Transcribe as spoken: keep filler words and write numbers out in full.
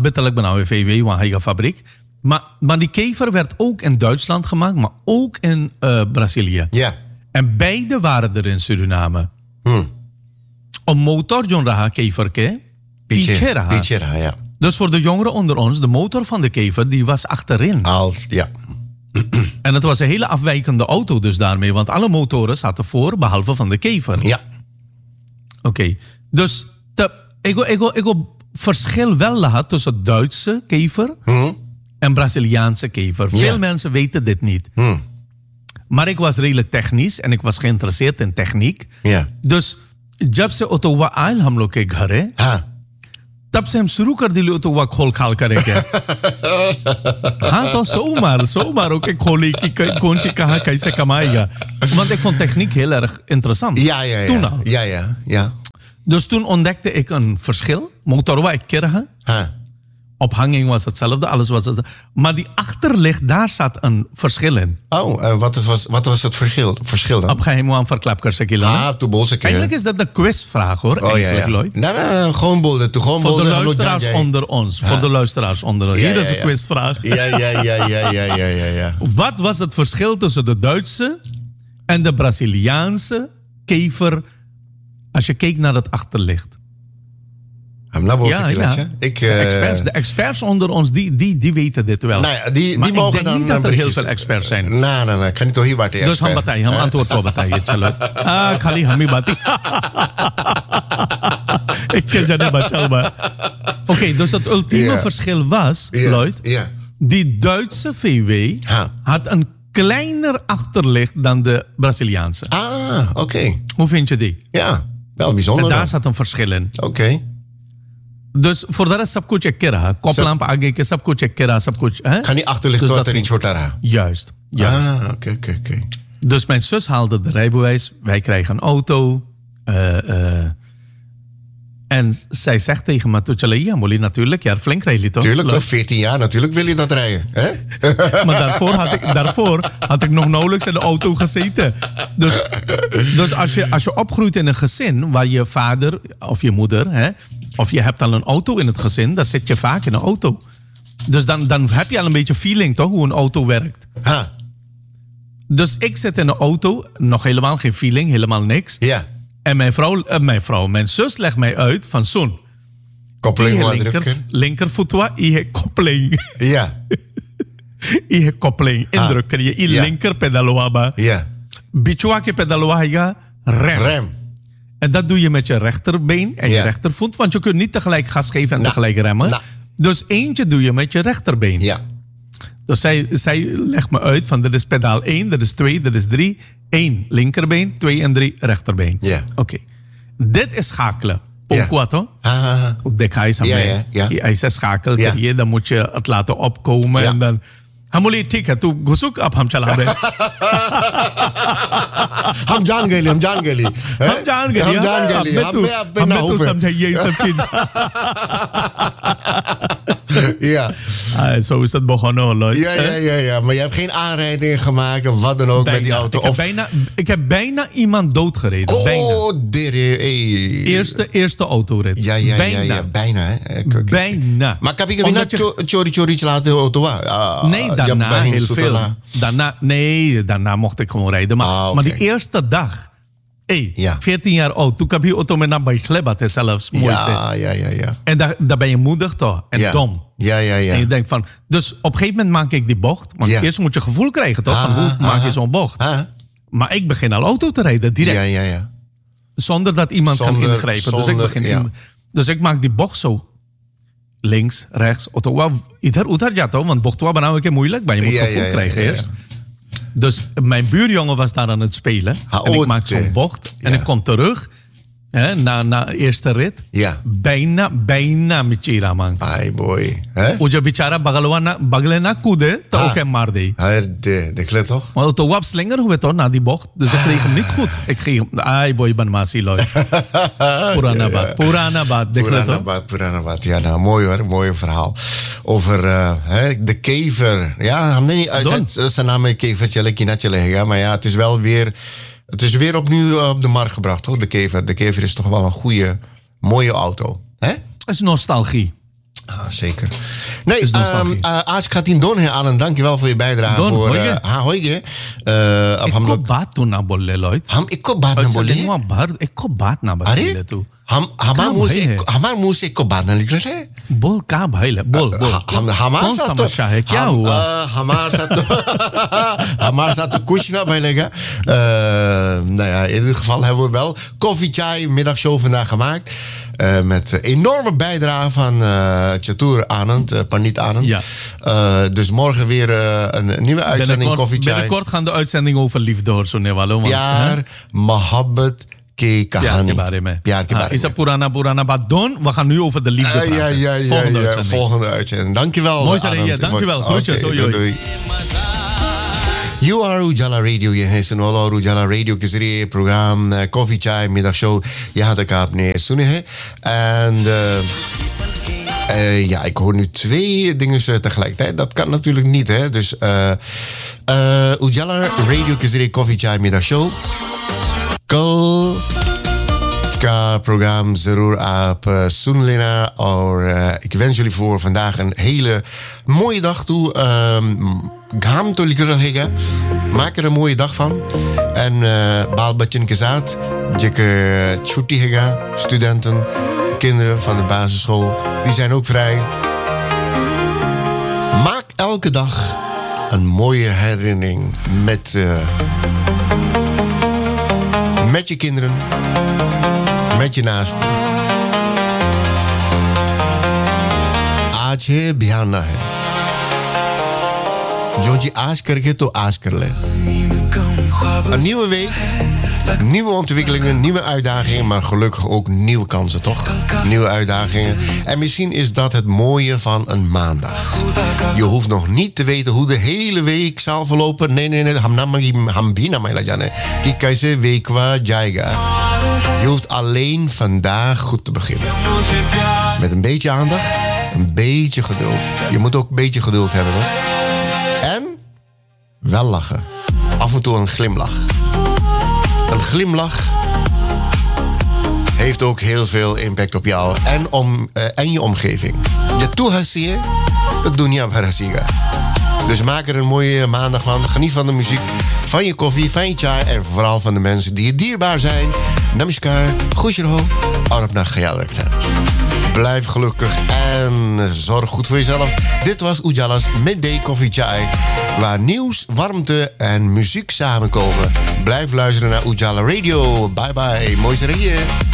betelijk ben nou V W, want hij een fabriek. Maar, maar die kever werd ook in Duitsland gemaakt, maar ook in uh, Brazilië. Ja. En beide waren er in Suriname. Hmm. Een motor, John Raha kever, ke? Pichera. Pichera, ja. Dus voor de jongeren onder ons, de motor van de kever, die was achterin. Als, ja. En het was een hele afwijkende auto dus daarmee, want alle motoren zaten voor, behalve van de kever. Ja. Oké, okay. Dus te, ik wil ik verschil wel laten tussen Duitse kever hmm. en Braziliaanse kever. Veel ja. mensen weten dit niet. Hmm. Maar ik was redelijk technisch en ik was geïnteresseerd in techniek. Ja. Dus जब से Ottawa oil हम लोग के घर है हाँ तब से हम शुरू कर दिली ऑटोवा खोल खाल करेंगे हाँ तो zomaar zomaar ook ik खोली कि कौन सी कहाँ कैसे कमाएगा want ik vond techniek heel erg interessant. Ja, ja, ja. Toen al. Ja, ja, ja. Dus toen ontdekte ik een verschil. Motorwa ik kergen. Huh. Ophanging was hetzelfde, alles was hetzelfde. Maar die achterlicht, daar zat een verschil in. Oh, uh, wat, was, wat was het verschil, verschil dan? Op ga je hem aan verklap kersen. Ah, toen bolse keer. Eigenlijk is dat een quizvraag hoor. Oh ja, ja. Lloyd. Nee, nee, nee, gewoon bolde. Gewoon voor bolde. de luisteraars onder ons. Ah. Voor de luisteraars onder ons. Ja, Hier ja, is een ja. quizvraag. Ja, ja, ja, ja, ja, ja, ja, ja. Wat was het verschil tussen de Duitse en de Braziliaanse kever als je keek naar het achterlicht? Ja, ja. Ik, uh... de, experts, de experts onder ons, die, die, die weten dit wel. Nou ja, die, maar die mogen ik denk dan niet dat er berichtjes. heel veel experts zijn. Nee, nee, nee. Kan niet toch hier wat Dus ham batay, ham antwoord voor batay. Ah, khali hami bati. Ik ken je niet bachelba. Oké, dus het ultieme yeah. verschil was, yeah. Lloyd, yeah. die Duitse V W ha. had een kleiner achterlicht dan de Braziliaanse. Ah, oké. Okay. Hoe vind je die? Ja, wel bijzonder. En daar dan. zat een verschil in. Oké. Okay. Dus voor de rest, सबको check kera. Koplamp आगे के सबको check kera, सबको. Kan die achterlicht dus er iets voor daar? Juist. juist. Ah, oké, okay, oké, okay, oké. Okay. Dus mijn zus haalde de rijbewijs. Wij krijgen een auto. Uh, uh, en zij zegt tegen me, ja, Molly, natuurlijk, ja, flink rijden toch? Tuurlijk, toch? veertien jaar, natuurlijk wil je dat rijden. Hè? Maar daarvoor had, ik, daarvoor had ik nog nauwelijks in de auto gezeten. Dus, dus als, je, als je opgroeit in een gezin waar je vader of je moeder, hè, of je hebt al een auto in het gezin, dan zit je vaak in een auto. Dus dan, dan heb je al een beetje feeling, toch, hoe een auto werkt. Ha. Dus ik zit in een auto, nog helemaal geen feeling, helemaal niks. Ja. En mijn vrouw, uh, mijn vrouw, mijn zus legt mij uit van zo'n. Koppeling, linker, linkervoetwa, je koppeling. Ja. Je koppeling, indrukken. Je ja. linker pedaloaba. Ja. Bichua ke pedaloa je rem. Rem. En dat doe je met je rechterbeen en je ja. rechtervoet. Want je kunt niet tegelijk gas geven en nah. tegelijk remmen. Nah. Dus eentje doe je met je rechterbeen. Ja. Dus zij, zij legt me uit van dit is pedaal één, dit is twee, dit is drie. één linkerbeen, twee en drie rechterbeen. Ja. Oké. Okay. Dit is schakelen. Ja. Ook wat hoor. Ah. Dek hij is aan mij. Hij is schakel. Ja. Dan moet je het laten opkomen. Ja. En dan... हमोली ठीक है तू घुसुक अब हम चला दे हम जान गए हम जान गए हम जान गए हम जान गए हमें हमें तो समझाइए ये सब चीज ja. Ah, zo is het begonnen hoor. Ja, ja, ja, ja, maar je hebt geen aanrijdingen gemaakt of wat dan ook bijna. Met die auto. Ik heb, of... bijna, ik heb bijna iemand doodgereden. Oh, bijna. Dere, hey. Eerste, eerste autorit. Ja, ja, bijna. ja, ja, bijna. Hè. Okay, bijna. Maar heb je niet chori chori laten auto? Uh, nee, daarna heel veel. Daarna, nee, daarna mocht ik gewoon rijden. Maar, ah, okay. maar die eerste dag. Hey, ja. veertien jaar oud. Toen heb je auto met naar bijgelebat zelfs. Mooi ja, ja, ja, ja. En daar, daar ben je moedig toch? En ja. dom. Ja, ja, ja. En je denkt van... Dus op een gegeven moment maak ik die bocht. Want ja. eerst moet je gevoel krijgen toch? Ah, van hoe ah, maak je ah, zo'n bocht? Ah. Maar ik begin al auto te rijden, direct. Ja, ja, ja. Zonder dat iemand zonder, kan ingrijpen. Zonder, dus, ik begin ja. in, dus ik maak die bocht zo. Links, rechts. Ieder utar jato, want bocht was nou een keer moeilijk. Maar je moet ja, gevoel ja, krijgen ja, ja, eerst. ja. Dus mijn buurjongen was daar aan het spelen. Ha, en ik maak zo'n bocht. Ja. En ik kom terug. Hè, na, na de eerste rit. Ja. Bijna, bijna met Chira, man. Ai, boy. Oja bichara bagale na kude, ta ook hem maar deed. De, de klet toch? Maar toen wap slinger hoe het toch na die bocht. Dus ik kreeg hem niet goed. Ik kreeg hem, ai boy, ben masi loy. Puranabad, Puranabad, de klet toch? Puranabad, Puranabad. Ja, nou, mooi hoor, mooi verhaal. Over uh, hè, de kever. Ja, hem niet uit zijn naam kevertje, lekker maar ja, het is wel weer... Het is weer opnieuw op de markt gebracht, toch? De kever. De kever is toch wel een goede, mooie auto. Hè? Het is nostalgie. Ah, zeker. Nee, Dus dan um, zag je. uh, Aaj Khatin Don, hè, Anand, dankjewel voor je bijdrage. Don, voor, hoige. uh, ha, hoige. Uh, Ik ko baat to na bolle, Lloyd. हम इको बात ना बोले Uitzending maar ik ko baat na अरे bolle tu. हम हमारे का मुंह से भाई है? हमारे मुंह से इको बात ना निकल रहा है बोल का भाई ले बोल बोल ह- हम हमारे कौन साथ तो समस्या है क्या हम, हुआ अ, हमारे साथ तो हमारे साथ तो कुछ ना भइलेगा. Uh, nou ja, in ieder geval hebben we wel koffie chai middagshow vandaag gemaakt. Uh, met enorme bijdrage van uh, Chatur Anand, uh, Panit Anand. Ja. Uh, dus morgen weer uh, een nieuwe uitzending binnenkort, koffie chai. binnenkort gaan de uitzending over liefde hoor सुनने वालों want, प्यार hè? मोहब्बत की प्यार कहानी के बारे में प्यार के हाँ, बारे is में dat purana purana baat Don we gaan nu over de liefde Uh, praten ja, ja, ja, volgende ja, uitzending volgende uitzending. Dankjewel. Mooi zo, Anand. ja, dankjewel. Mooi. Groetjes, Oké, hoi, hoi. doei, doei. You are Ujala Radio. ये है सुनो और उजाला रेडियो के जरिए programme coffee चाय मिडा शो यहाँ तक आपने सुने हैं. En uh, uh, ja, ik hoor nu twee dingen tegelijkertijd. Dat kan natuurlijk niet, hè. Dus uh, uh, Ujala Radio के जरिए कॉफी चाय मिडा शो कल का प्रोग्राम जरूर आप uh, सुन लेना. और uh, ik wens jullie voor vandaag een hele mooie dag toe. Um, घाम तो निकल रहेगा. Maak er een mooie dag van. En uh, baal Bachchan के साथ जेके छुट्टी हैगा. Studenten, kinderen van de basisschool, die zijn ook vrij. Maak elke dag een mooie herinnering met, uh, met je kinderen, met je naasten. आज है बिहान ना है. जो जी आज करके तो आज कर ले. Een nieuwe week, nieuwe ontwikkelingen, nieuwe uitdagingen, maar gelukkig ook nieuwe kansen, toch? Nieuwe uitdagingen. En misschien is dat het mooie van een maandag. Je hoeft nog niet te weten hoe de hele week zal verlopen. Nee, nee, nee. Ham bina maila jane. Ki kaise week wa jaiga. Je hoeft alleen vandaag goed te beginnen. Met een beetje aandacht, een beetje geduld. Je moet ook een beetje geduld hebben, hoor. En wel lachen. Af en toe een glimlach. Een glimlach heeft ook heel veel impact op jou en, om, uh, en je omgeving. Je toehassie, dat dunia bharasiga. Dus maak er een mooie maandag van. Geniet van de muziek, van je koffie, van je chai en vooral van de mensen die je dierbaar zijn. Namaskar, Khushrho, Arabna Khayal Rakhna. Blijf gelukkig en zorg goed voor jezelf. Dit was Ujala's Midday Coffee Chai, waar nieuws, warmte en muziek samenkomen. Blijf luisteren naar Ujala Radio. Bye bye. Mooi z'n